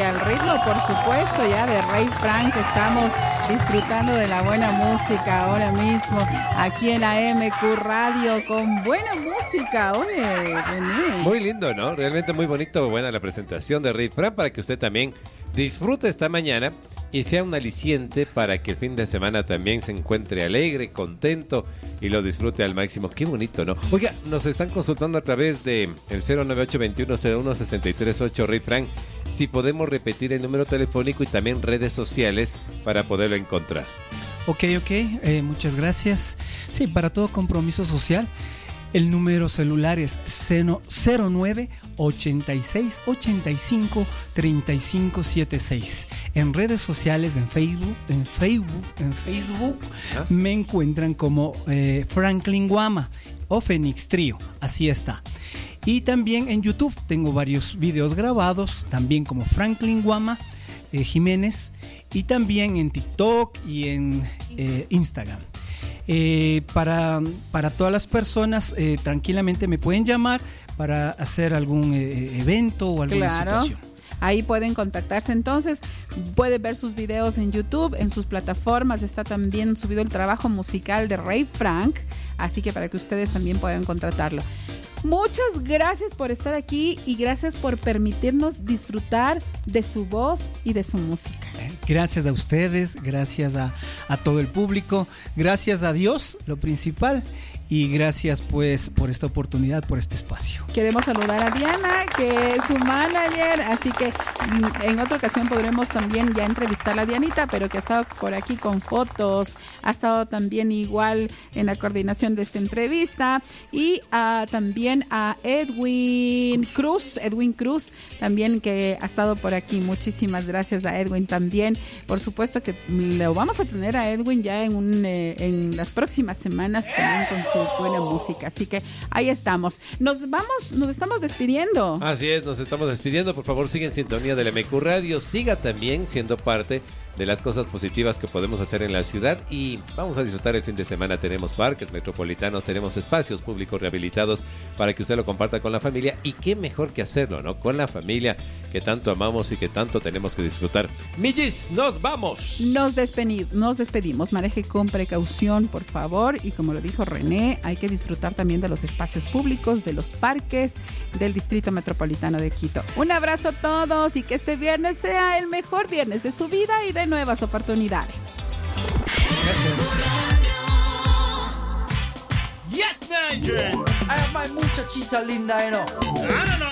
al ritmo, por supuesto, ya de Rave Frank. Estamos disfrutando de la buena música ahora mismo aquí en la MQ Radio con buena música. Oye, René. Muy lindo, ¿no? Realmente muy bonito, buena la presentación de Rave Frank para que usted también disfrute esta mañana y sea un aliciente para que el fin de semana también se encuentre alegre, contento y lo disfrute al máximo. Qué bonito, ¿no? Oiga, nos están consultando a través de el 098-2101-638 Rave Frank si podemos repetir el número telefónico y también redes sociales para poderlo encontrar. Ok, muchas gracias. Sí, para todo compromiso social, el número celular es 09 86 85 35 76. En redes sociales, en Facebook me encuentran como Franklin Guama o Phoenix Trio, así está. Y también en YouTube tengo varios videos grabados, también como Franklin Guama Jiménez, y también en TikTok y en Instagram. Para todas las personas, tranquilamente me pueden llamar para hacer algún evento o alguna situación. Ahí pueden contactarse, entonces pueden ver sus videos en YouTube, en sus plataformas, está también subido el trabajo musical de Rave Frank, así que para que ustedes también puedan contratarlo. Muchas gracias por estar aquí y gracias por permitirnos disfrutar de su voz y de su música. Gracias a ustedes, gracias a todo el público, gracias a Dios, lo principal, y gracias pues por esta oportunidad, por este espacio. Queremos saludar a Diana, que es su manager, así que en otra ocasión podremos también ya entrevistar a Dianita, pero que ha estado por aquí con fotos, ha estado también igual en la coordinación de esta entrevista, y también a Edwin Cruz, también que ha estado por aquí. Muchísimas gracias a Edwin también. Por supuesto que lo vamos a tener a Edwin ya en las próximas semanas también con su buena música. Así que ahí estamos. Nos estamos despidiendo. Así es, nos estamos despidiendo. Por favor, siga en sintonía de la MQ Radio. Siga también siendo parte de las cosas positivas que podemos hacer en la ciudad y vamos a disfrutar el fin de semana. Tenemos parques metropolitanos, tenemos espacios públicos rehabilitados para que usted lo comparta con la familia, y qué mejor que hacerlo, ¿no? Con la familia que tanto amamos y que tanto tenemos que disfrutar. Millis, nos vamos. Nos despedimos. Maneje con precaución, por favor, y como lo dijo René, hay que disfrutar también de los espacios públicos, de los parques del Distrito Metropolitano de Quito. Un abrazo a todos y que este viernes sea el mejor viernes de su vida y de nuevas oportunidades. Gracias. Yes, man. I have my muchachita linda, you know.